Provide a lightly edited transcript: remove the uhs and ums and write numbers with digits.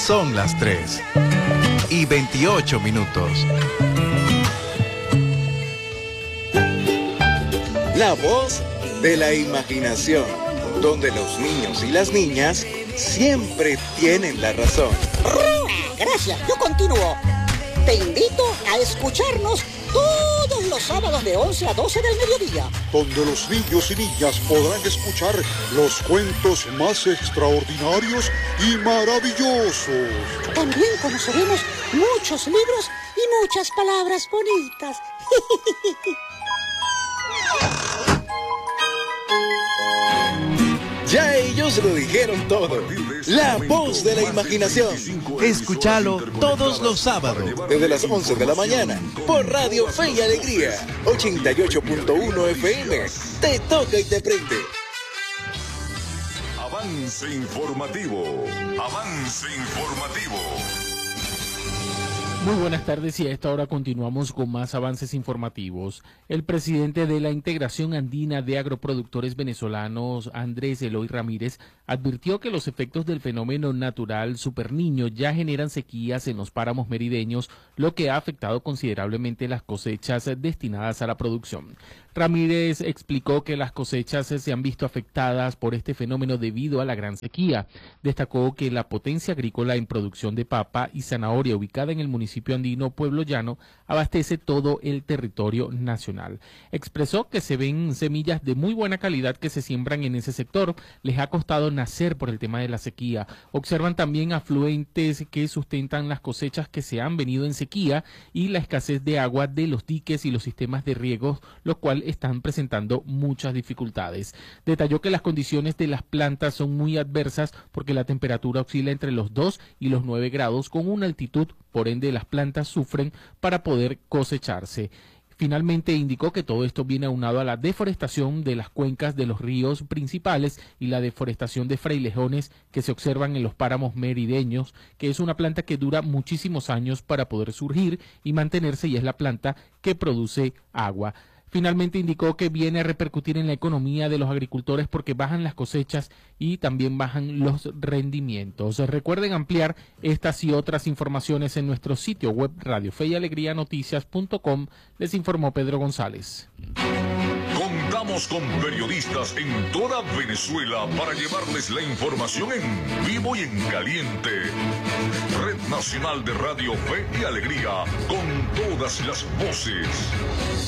Son las 3:28. La voz de la imaginación, donde los niños y las niñas siempre tienen la razón. Gracias, yo continúo. Te invito a escucharnos todos los sábados de 11 a 12 del mediodía, donde los niños y niñas podrán escuchar los cuentos más extraordinarios y maravillosos. También conoceremos muchos libros y muchas palabras bonitas. Ya ellos lo dijeron todo. La voz de la imaginación. Escúchalo todos los sábados. Desde las 11 de la mañana. Por Radio Fe y Alegría. 88.1 FM. Te toca y te prende. Avance informativo. Avance informativo. Muy buenas tardes y a esta hora continuamos con más avances informativos. El presidente de la Integración Andina de Agroproductores Venezolanos, Andrés Eloy Ramírez, advirtió que los efectos del fenómeno natural Superniño ya generan sequías en los páramos merideños, lo que ha afectado considerablemente las cosechas destinadas a la producción. Ramírez explicó que las cosechas se han visto afectadas por este fenómeno debido a la gran sequía. Destacó que la potencia agrícola en producción de papa y zanahoria ubicada en el municipio andino Pueblo Llano abastece todo el territorio nacional. Expresó que se ven semillas de muy buena calidad que se siembran en ese sector. Les ha costado nacer por el tema de la sequía. Observan también afluentes que sustentan las cosechas que se han venido en sequía y la escasez de agua de los diques y los sistemas de riego, lo cual están presentando muchas dificultades. Detalló que las condiciones de las plantas son muy adversas porque la temperatura oscila entre los 2 y los 9 grados con una altitud, por ende las plantas sufren para poder cosecharse. Finalmente indicó que todo esto viene aunado a la deforestación de las cuencas de los ríos principales y la deforestación de frailejones que se observan en los páramos merideños, que es una planta que dura muchísimos años para poder surgir y mantenerse y es la planta que produce agua. Finalmente indicó que viene a repercutir en la economía de los agricultores porque bajan las cosechas y también bajan los rendimientos. Recuerden ampliar estas y otras informaciones en nuestro sitio web radiofeyalegrianoticias.com. Les informó Pedro González. Contamos con periodistas en toda Venezuela para llevarles la información en vivo y en caliente. Red Nacional de Radio Fe y Alegría, con todas las voces.